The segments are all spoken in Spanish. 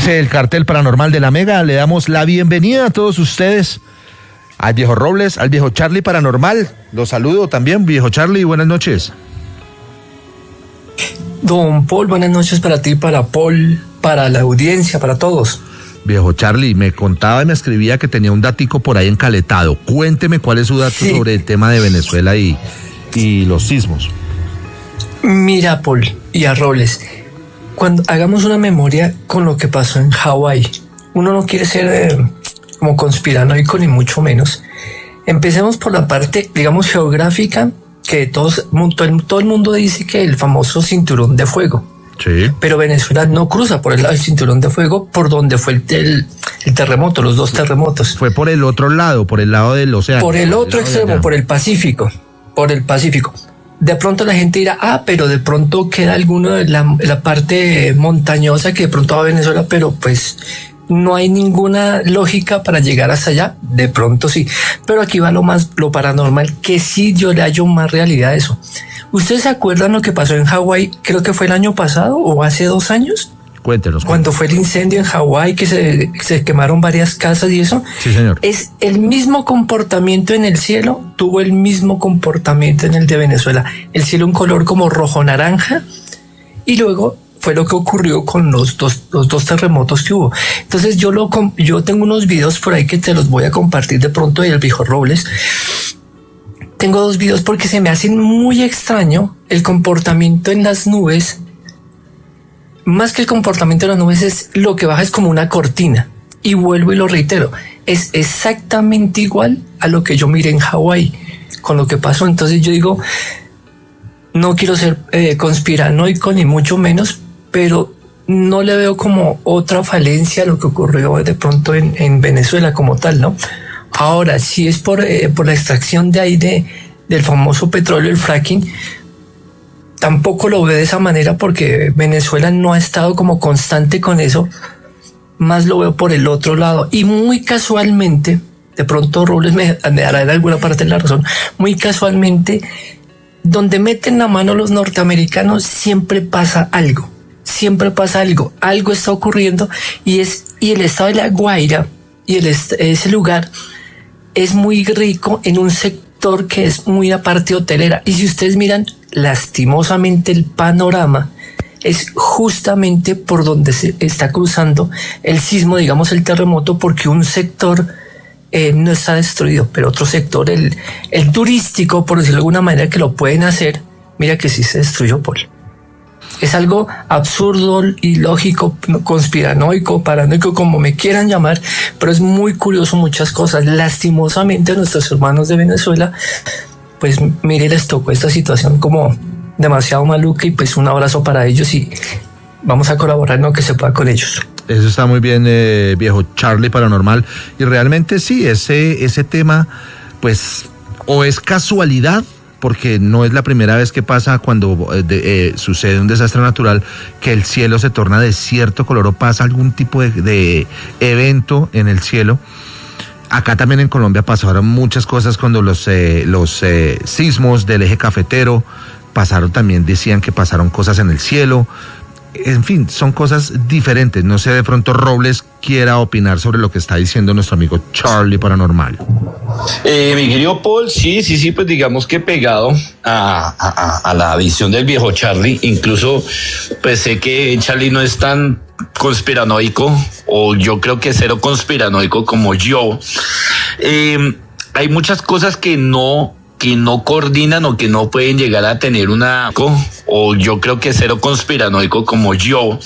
es el cartel paranormal de la Mega. Le damos la bienvenida a todos ustedes, al viejo Robles, al viejo Charlie Paranormal. Los saludo también, viejo Charlie, buenas noches. Don Paul, buenas noches para ti, para Paul, para la audiencia, para todos. Viejo Charlie, me contaba y me escribía que tenía un datico por ahí encaletado. Cuénteme cuál es su dato sobre el tema de Venezuela y los sismos. Mira, Paul y a Robles, cuando hagamos una memoria con lo que pasó en Hawái, uno no quiere ser como conspiranoico ni mucho menos. Empecemos por la parte, digamos, geográfica, que todo el mundo dice que el famoso cinturón de fuego. Sí. Pero Venezuela no cruza por el lado del cinturón de fuego, por donde fue el terremoto, los dos terremotos. Fue por el otro lado, por el lado del océano. Por el otro extremo, por el Pacífico. De pronto la gente dirá, pero de pronto queda alguno de la parte montañosa que de pronto va a Venezuela, pero pues no hay ninguna lógica para llegar hasta allá. De pronto sí, pero aquí va lo paranormal, que sí yo le hallo más realidad a eso. ¿Ustedes se acuerdan lo que pasó en Hawái? Creo que fue el año pasado o hace 2 años. Cuéntenos. Cuando fue el incendio en Hawái, que se quemaron varias casas y eso. Sí, señor. Es el mismo comportamiento en el cielo, tuvo el mismo comportamiento en el de Venezuela. El cielo un color como rojo naranja, y luego fue lo que ocurrió con los dos terremotos que hubo. Entonces yo tengo unos videos por ahí que te los voy a compartir de pronto del viejo Robles. Tengo 2 videos porque se me hacen muy extraño el comportamiento en las nubes. Más que el comportamiento de las nubes, es lo que baja, es como una cortina. Y vuelvo y lo reitero, es exactamente igual a lo que yo miré en Hawái con lo que pasó. Entonces yo digo, no quiero ser conspiranoico ni mucho menos, pero no le veo como otra falencia a lo que ocurrió de pronto en Venezuela como tal, ¿no? Ahora, si es por la extracción de ahí del famoso petróleo, el fracking, tampoco lo veo de esa manera, porque Venezuela no ha estado como constante con eso. Más lo veo por el otro lado. Y muy casualmente, de pronto Robles me dará en alguna parte de la razón, muy casualmente, donde meten la mano los norteamericanos, siempre pasa algo. Algo está ocurriendo, y el estado de La Guaira y ese lugar es muy rico en un sector que es muy la parte hotelera. Y si ustedes miran, lastimosamente el panorama es justamente por donde se está cruzando el sismo, digamos el terremoto, porque un sector no está destruido, pero otro sector, el turístico, por decirlo de alguna manera, que lo pueden hacer, mira que sí se destruyó, Paul. Es algo absurdo, ilógico, conspiranoico, paranoico, como me quieran llamar, pero es muy curioso muchas cosas. Lastimosamente a nuestros hermanos de Venezuela, pues mire, les tocó esta situación como demasiado maluca, y pues un abrazo para ellos, y vamos a colaborar en lo que se pueda con ellos. Eso está muy bien, viejo Charlie Paranormal. Y realmente sí, ese tema, pues, o es casualidad, porque no es la primera vez que pasa cuando sucede un desastre natural, que el cielo se torna de cierto color o pasa algún tipo de evento en el cielo. Acá también en Colombia pasaron muchas cosas cuando los sismos del eje cafetero pasaron, también decían que pasaron cosas en el cielo. En fin, son cosas diferentes. No sé, de pronto Robles quiera opinar sobre lo que está diciendo nuestro amigo Charlie Paranormal. Mi querido Paul, sí, pues digamos que pegado a la visión del viejo Charlie. Incluso pues sé que Charlie no es tan conspiranoico, o yo creo que cero conspiranoico como yo. Hay muchas cosas que no coordinan, o que no pueden llegar a tener o yo creo que cero conspiranoico como yo.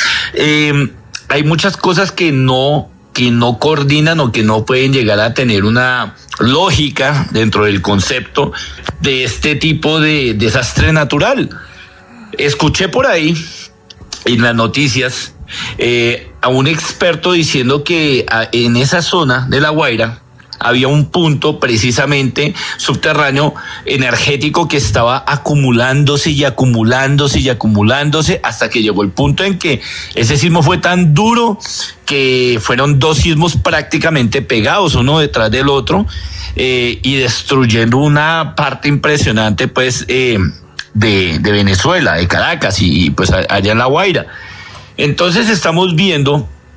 Hay muchas cosas que no coordinan, o que no pueden llegar a tener una lógica dentro del concepto de este tipo de desastre natural. Escuché por ahí en las noticias a un experto diciendo que en esa zona de La Guaira había un punto precisamente subterráneo energético que estaba acumulándose hasta que llegó el punto en que ese sismo fue tan duro que fueron 2 sismos prácticamente pegados uno detrás del otro, y destruyendo una parte impresionante pues de Venezuela, de Caracas y pues allá en La Guaira. Entonces estamos viendo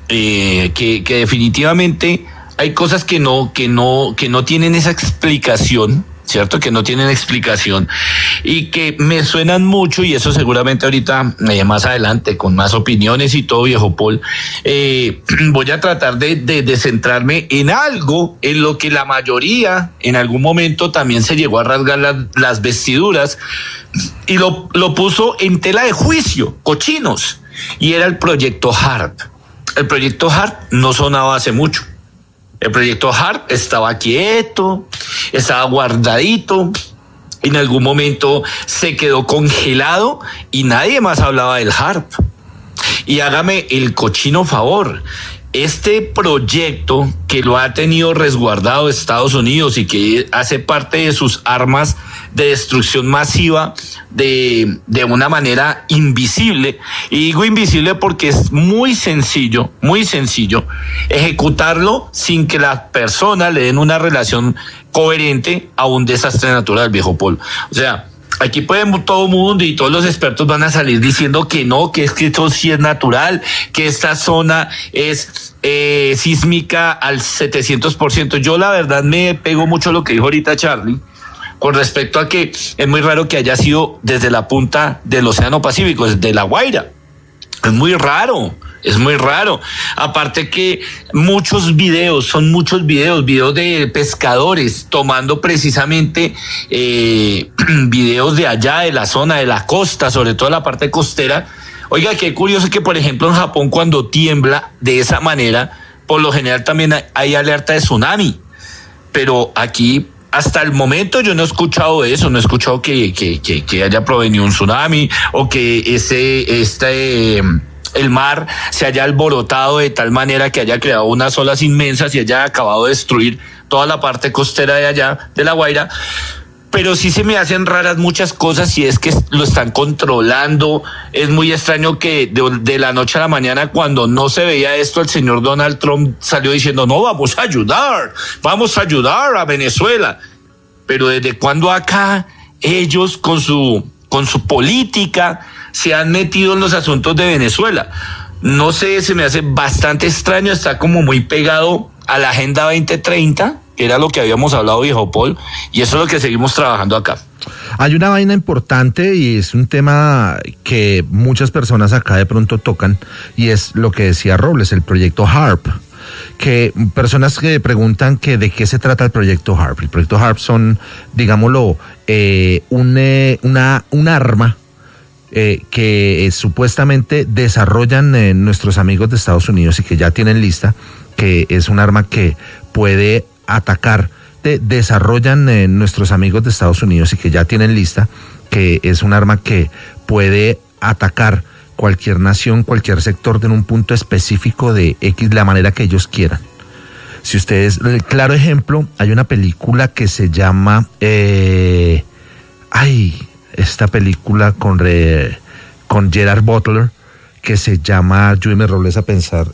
que definitivamente hay cosas que no tienen esa explicación, ¿cierto? Que no tienen explicación y que me suenan mucho, y eso seguramente ahorita, más adelante, con más opiniones y todo, viejo Paul, voy a tratar de centrarme en algo en lo que la mayoría en algún momento también se llegó a rasgar las vestiduras y lo puso en tela de juicio, cochinos, y era el proyecto HARP. El proyecto HARP no sonaba hace mucho. El proyecto HARP estaba quieto, estaba guardadito, en algún momento se quedó congelado y nadie más hablaba del HARP. Y hágame el cochino favor, este proyecto que lo ha tenido resguardado Estados Unidos y que hace parte de sus armas de destrucción masiva de una manera invisible, y digo invisible porque es muy sencillo ejecutarlo sin que las personas le den una relación coherente a un desastre natural, viejo Paul. O sea, aquí puede todo mundo y todos los expertos van a salir diciendo que no, que es que esto sí es natural, que esta zona es sísmica al 700%. Yo la verdad me pego mucho a lo que dijo ahorita Charlie, con respecto a que es muy raro que haya sido desde la punta del Océano Pacífico, desde La Guaira. Es muy raro. Aparte que son muchos videos de pescadores tomando precisamente videos de allá, de la zona, de la costa, sobre todo la parte costera. Oiga, qué curioso que, por ejemplo, en Japón, cuando tiembla de esa manera, por lo general también hay alerta de tsunami. Pero aquí, hasta el momento, yo no he escuchado eso, no he escuchado que haya provenido un tsunami o que el mar se haya alborotado de tal manera que haya creado unas olas inmensas y haya acabado de destruir toda la parte costera de allá, de La Guaira. Pero sí se me hacen raras muchas cosas, y es que lo están controlando. Es muy extraño que de la noche a la mañana, cuando no se veía esto, el señor Donald Trump salió diciendo, no, vamos a ayudar a Venezuela. Pero ¿desde cuándo acá ellos con su política se han metido en los asuntos de Venezuela? No sé, se me hace bastante extraño, está como muy pegado a la Agenda 2030, que era lo que habíamos hablado, viejo Paul, y eso es lo que seguimos trabajando acá. Hay una vaina importante y es un tema que muchas personas acá de pronto tocan, y es lo que decía Robles, el proyecto HARP. Que personas que preguntan que de qué se trata el proyecto HARP. El proyecto HARP son, digámoslo, un arma que supuestamente desarrollan nuestros amigos de Estados Unidos y que ya tienen lista, que es un arma que puede atacar, desarrollan nuestros amigos de Estados Unidos y que ya tienen lista, que es un arma que puede atacar cualquier nación, cualquier sector en un punto específico de X, la manera que ellos quieran. Si ustedes, claro ejemplo, hay una película que se llama, esta película con Gerard Butler, que se llama, ayúdeme Robles a pensar,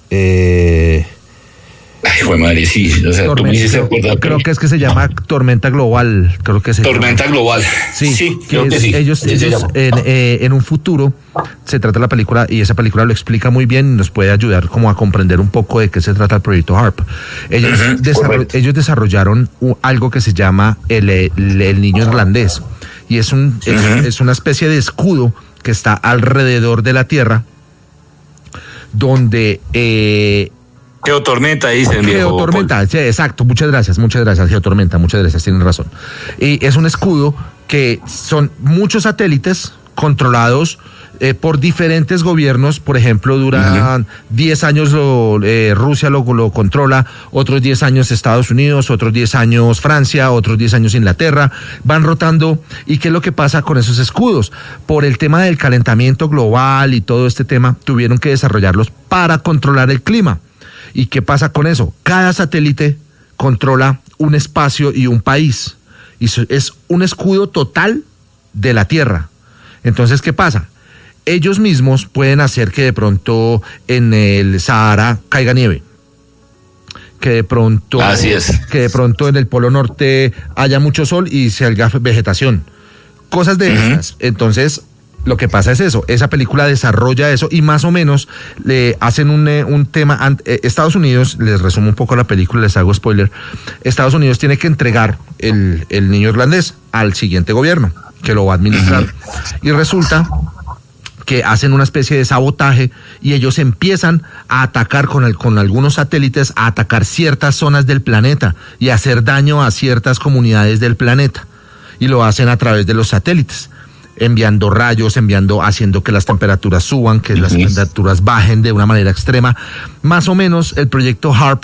Ay, fue madre, sí. O sea, tú me hiciste acordar. Creo que es que se llama Tormenta Global. Creo que se Tormenta llama. Global. Sí, creo que sí. Ellos en un futuro se trata la película, y esa película lo explica muy bien y nos puede ayudar como a comprender un poco de qué se trata el proyecto HARP. Ellos desarrollaron algo que se llama el niño irlandés, y es una especie de escudo que está alrededor de la Tierra, donde Geotormenta, dicen. Geotormenta, sí, exacto, muchas gracias, Geotormenta, muchas gracias, tienen razón. Y es un escudo que son muchos satélites controlados por diferentes gobiernos. Por ejemplo, duran 10 años Rusia lo controla, otros 10 años Estados Unidos, otros 10 años Francia, otros 10 años Inglaterra, van rotando. ¿Y qué es lo que pasa con esos escudos? Por el tema del calentamiento global y todo este tema, tuvieron que desarrollarlos para controlar el clima. ¿Y qué pasa con eso? Cada satélite controla un espacio y un país, y es un escudo total de la Tierra. Entonces, ¿qué pasa? Ellos mismos pueden hacer que de pronto en el Sahara caiga nieve, que de pronto en el Polo Norte haya mucho sol y se haga vegetación, cosas de estas. Entonces, Lo que pasa es eso, esa película desarrolla eso y más o menos le hacen un tema. Estados Unidos, les resumo un poco la película, les hago spoiler. Estados Unidos tiene que entregar el niño irlandés al siguiente gobierno que lo va a administrar. Y resulta que hacen una especie de sabotaje y ellos empiezan a atacar con algunos satélites, a atacar ciertas zonas del planeta y a hacer daño a ciertas comunidades del planeta. Y lo hacen a través de los satélites, enviando rayos, haciendo que las temperaturas suban, que las temperaturas bajen de una manera extrema. Más o menos el proyecto HAARP,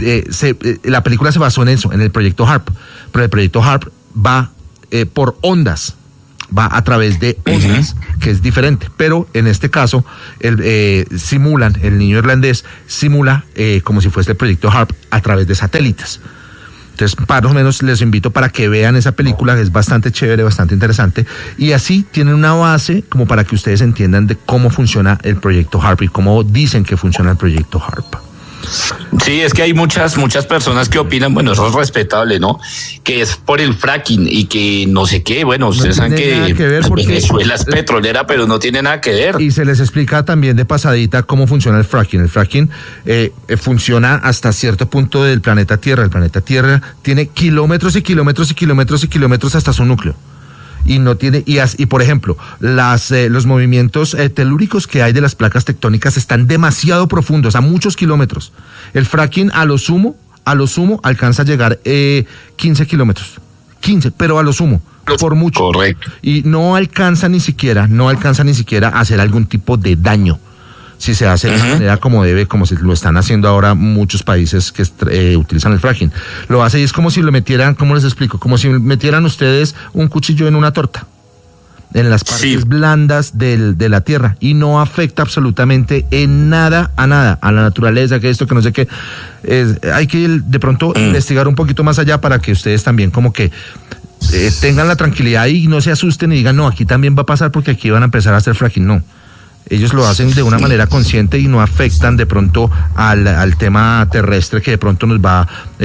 la película se basó en eso, en el proyecto HAARP, pero el proyecto HAARP va por ondas, va a través de ondas, que es diferente, pero en este caso el niño irlandés simula como si fuese el proyecto HAARP a través de satélites. Entonces, más o menos les invito para que vean esa película, que es bastante chévere, bastante interesante, y así tienen una base como para que ustedes entiendan de cómo funciona el proyecto HAARP y cómo dicen que funciona el proyecto HAARP. Sí, es que hay muchas personas que opinan, bueno, eso es respetable, ¿no? Que es por el fracking y que no sé qué, bueno, ustedes saben que Venezuela es petrolera, pero no tiene nada que ver. Y se les explica también de pasadita cómo funciona el fracking. El fracking funciona hasta cierto punto del planeta Tierra. El planeta Tierra tiene kilómetros y kilómetros y kilómetros y kilómetros hasta su núcleo. Y no tiene, y por ejemplo, los movimientos telúricos que hay de las placas tectónicas están demasiado profundos, a muchos kilómetros. El fracking a lo sumo alcanza a llegar 15 kilómetros. 15, pero a lo sumo, por mucho. Correcto. Y no alcanza ni siquiera a hacer algún tipo de daño. Si se hace de manera como debe, como se lo están haciendo ahora muchos países que utilizan el fracking. Lo hace y es como si lo metieran, ¿cómo les explico? Como si metieran ustedes un cuchillo en una torta, en las partes blandas de la tierra, y no afecta absolutamente en nada, a la naturaleza, que esto, que no sé qué. Hay que de pronto investigar un poquito más allá para que ustedes también como que tengan la tranquilidad y no se asusten y digan, no, aquí también va a pasar porque aquí van a empezar a hacer fracking. No. Ellos lo hacen de una manera consciente y no afectan de pronto al tema terrestre, que de pronto nos van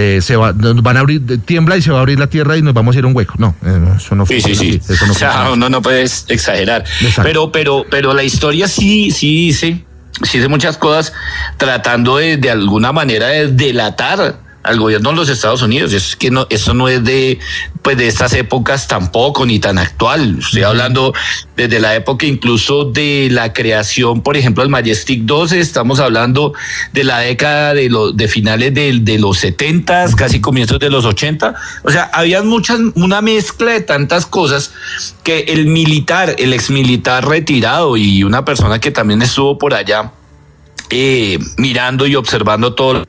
a abrir, tiembla y se va a abrir la tierra y nos vamos a ir a un hueco. No, eso no funciona. Sí. Eso no funciona. Uno no puedes exagerar. Exacto. Pero la historia sí dice muchas cosas tratando de alguna manera de delatar al gobierno de los Estados Unidos. Es que no, eso no es de estas épocas tampoco, ni tan actual. Estoy hablando desde la época incluso de la creación, por ejemplo, del Majestic 12, estamos hablando de la década de finales de los 70s, casi comienzos de los 80. O sea, había una mezcla de tantas cosas que el exmilitar retirado y una persona que también estuvo por allá mirando y observando todo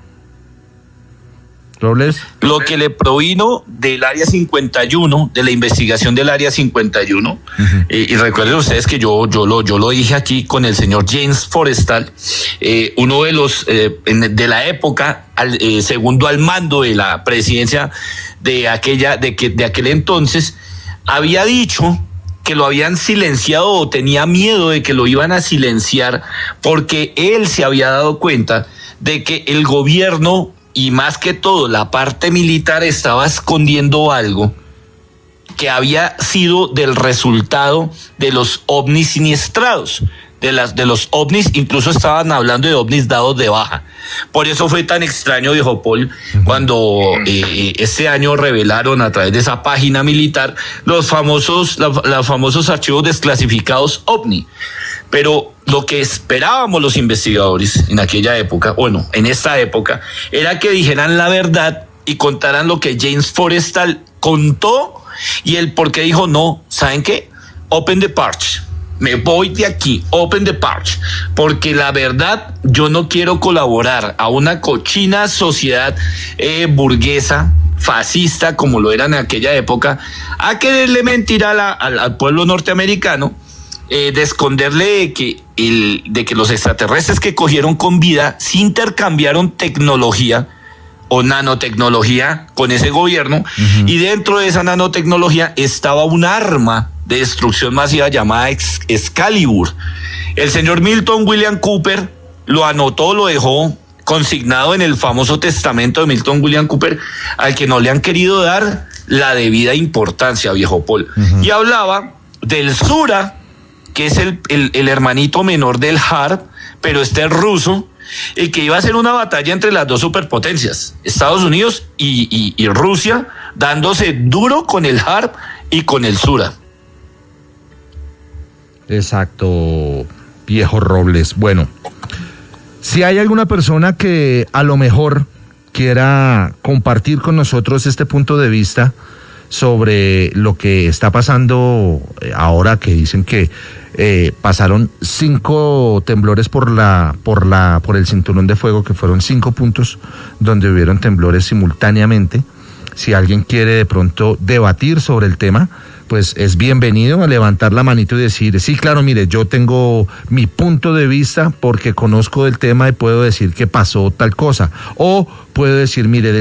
Robles. Lo que le provino del Área 51, de la investigación del Área 51, y recuerden ustedes que yo lo dije aquí con el señor James Forrestal, uno de los de la época, segundo al mando de la presidencia de aquel entonces, había dicho que lo habían silenciado o tenía miedo de que lo iban a silenciar porque él se había dado cuenta de que el gobierno y más que todo la parte militar estaba escondiendo algo que había sido del resultado de los ovnis siniestrados, de los ovnis, incluso estaban hablando de ovnis dados de baja. Por eso fue tan extraño, viejo Paul, cuando este año revelaron a través de esa página militar los famosos archivos desclasificados OVNI. Pero lo que esperábamos los investigadores en aquella época, bueno, en esta época, era que dijeran la verdad y contaran lo que James Forrestal contó y el por qué dijo no. ¿Saben qué? Open the purge. Me voy de aquí, open the purge, porque la verdad yo no quiero colaborar a una cochina sociedad burguesa, fascista, como lo era en aquella época, a quererle mentir al pueblo norteamericano, de esconderle de que los extraterrestres que cogieron con vida se intercambiaron tecnología o nanotecnología con ese gobierno, y dentro de esa nanotecnología estaba un arma de destrucción masiva llamada Excalibur. El señor Milton William Cooper lo anotó, lo dejó consignado en el famoso testamento de Milton William Cooper, al que no le han querido dar la debida importancia, viejo Paul. Y hablaba del Sura que es el hermanito menor del HARP, pero este es ruso, el que iba a hacer una batalla entre las dos superpotencias, Estados Unidos y Rusia, dándose duro con el HARP y con el Sura. Exacto, viejo Robles. Bueno, si hay alguna persona que a lo mejor quiera compartir con nosotros este punto de vista sobre lo que está pasando ahora, que dicen que pasaron 5 temblores por el cinturón de fuego, que fueron 5 puntos donde hubieron temblores simultáneamente. Si alguien quiere de pronto debatir sobre el tema, pues es bienvenido a levantar la manito y decir, sí, claro, mire, yo tengo mi punto de vista porque conozco del tema y puedo decir que pasó tal cosa. O puedo decir, mire,